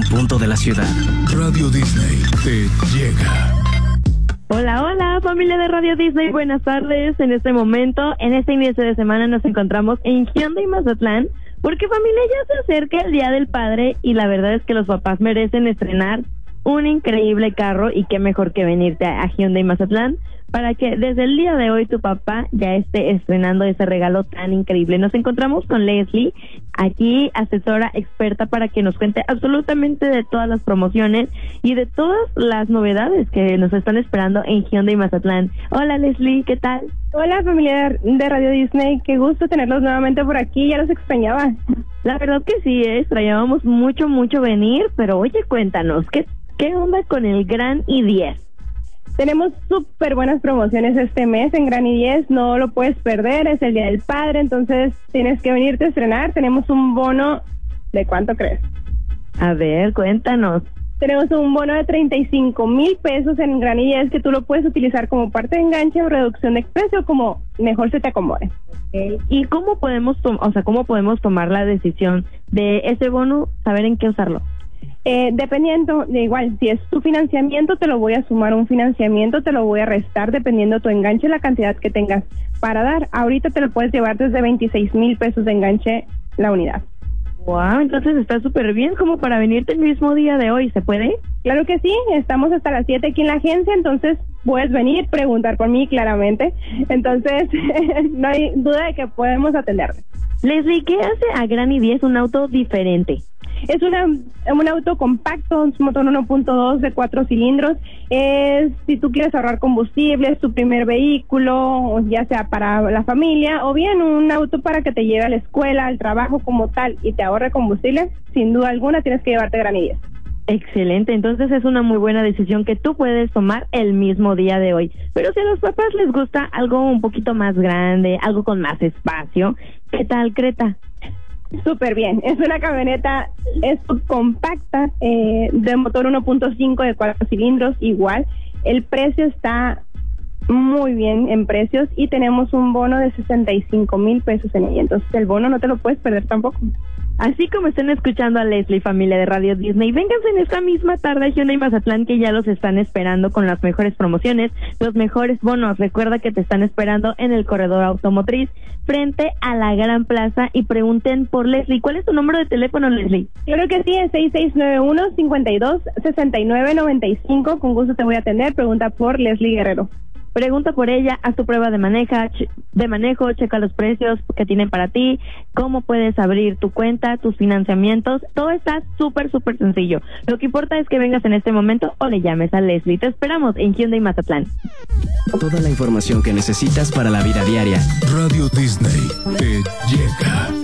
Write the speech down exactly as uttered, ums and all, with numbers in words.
punto de la ciudad. Radio Disney te llega. Hola, hola, familia de Radio Disney, buenas tardes. En este momento, en este inicio de semana, nos encontramos en Hyundai Mazatlán, porque familia, ya se acerca el Día del Padre y la verdad es que los papás merecen estrenar un increíble carro y qué mejor que venirte a Hyundai Mazatlán para que desde el día de hoy tu papá ya esté estrenando ese regalo tan increíble. Nos encontramos con Leslie, aquí asesora experta para que nos cuente absolutamente de todas las promociones y de todas las novedades que nos están esperando en Hyundai Mazatlán. Hola Leslie, ¿qué tal? Hola familia de Radio Disney, qué gusto tenerlos nuevamente por aquí, ya los extrañaba. La verdad que sí, eh, extrañábamos mucho, mucho venir, pero oye, cuéntanos, ¿qué, qué onda con el Gran I diez? Tenemos súper buenas promociones este mes en Gran I diez, no lo puedes perder, es el Día del Padre, entonces tienes que venirte a estrenar. Tenemos un bono, ¿de cuánto crees? A ver, cuéntanos. Tenemos un bono de treinta y cinco mil pesos en Gran I diez que tú lo puedes utilizar como parte de enganche o reducción de precio, como mejor se te acomode. Okay. ¿Y cómo podemos, tom- o sea, cómo podemos tomar la decisión de ese bono, saber en qué usarlo? Eh, dependiendo, de igual, si es tu financiamiento, te lo voy a sumar un financiamiento, te lo voy a restar dependiendo tu enganche, la cantidad que tengas para dar. Ahorita te lo puedes llevar desde veintiséis mil pesos de enganche la unidad. Wow, entonces está súper bien como para venirte el mismo día de hoy, ¿se puede? Claro que sí, estamos hasta las siete aquí en la agencia, entonces puedes venir, preguntar por mí claramente, entonces no hay duda de que podemos atenderte. Leslie, ¿qué hace a Gran I diez un auto diferente? Es una, un auto compacto, un motor uno punto dos de cuatro cilindros. Es, si tú quieres ahorrar combustible, es tu primer vehículo, ya sea para la familia, o bien un auto para que te lleve a la escuela, al trabajo como tal, y te ahorre combustible, sin duda alguna tienes que llevarte Gran I diez. Excelente, entonces es una muy buena decisión que tú puedes tomar el mismo día de hoy. Pero si a los papás les gusta algo un poquito más grande, algo con más espacio, ¿qué tal Creta? Súper bien, es una camioneta, es compacta, eh, de motor uno punto cinco de cuatro cilindros, igual. El precio está muy bien en precios y tenemos un bono de sesenta y cinco mil pesos en ella, entonces el bono no te lo puedes perder tampoco. Así como estén escuchando a Leslie, familia de Radio Disney, vénganse en esta misma tarde a Hyundai Mazatlán, que ya los están esperando con las mejores promociones, los mejores bonos. Recuerda que te están esperando en el corredor automotriz frente a la Gran Plaza y pregunten por Leslie. ¿Cuál es tu número de teléfono, Leslie? Claro que sí, es seis seis nueve uno, cinco dos, seis nueve nueve cinco. Con gusto te voy a atender. Pregunta por Leslie Guerrero. Pregunta por ella, haz tu prueba de maneja, de manejo, checa los precios que tienen para ti, cómo puedes abrir tu cuenta, tus financiamientos, todo está súper, súper sencillo. Lo que importa es que vengas en este momento o le llames a Leslie. Te esperamos en Hyundai Mazatlán. Toda la información que necesitas para la vida diaria. Radio Disney te llega.